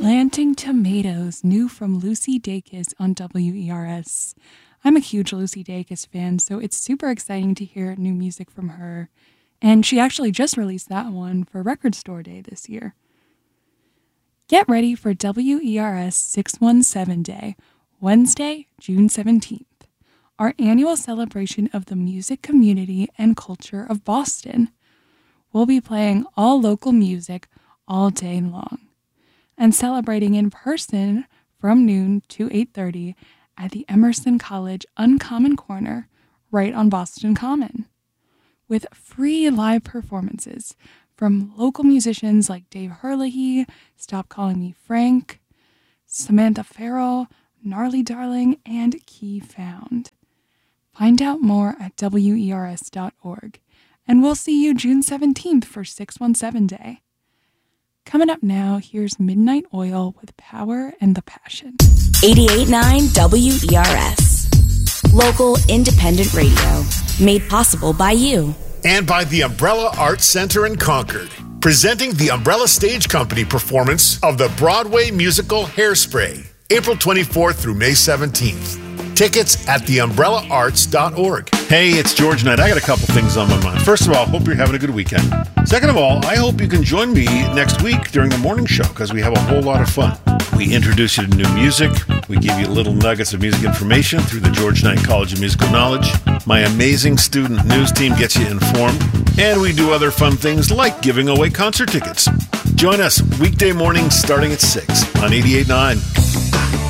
Planting Tomatoes, new from Lucy Dacus on WERS. I'm a huge Lucy Dacus fan, so it's super exciting to hear new music from her. And she actually just released that one for Record Store Day this year. Get ready for WERS 617 Day, Wednesday, June 17th, our annual celebration of the music community and culture of Boston. We'll be playing all local music all day long and celebrating in person from noon to 8:30 at the Emerson College Uncommon Corner right on Boston Common, with free live performances from local musicians like Dave Herlihy, Stop Calling Me Frank, Samantha Farrell, Gnarly Darling, and Key Found. Find out more at WERS.org, and we'll see you June 17th for 617 Day. Coming up now, here's Midnight Oil with Power and the Passion. 88.9 WERS. Local independent radio. Made possible by you. And by the Umbrella Arts Center in Concord. Presenting the Umbrella Stage Company performance of the Broadway musical Hairspray. April 24th through May 17th. Tickets at theumbrellaarts.org. Hey, it's George Knight. I got a couple things on my mind. First of all, hope you're having a good weekend. Second of all, I hope you can join me next week during the morning show because we have a whole lot of fun. We introduce you to new music. We give you little nuggets of music information through the George Knight College of Musical Knowledge. My amazing student news team gets you informed. And we do other fun things like giving away concert tickets. Join us weekday mornings starting at 6 on 88.9.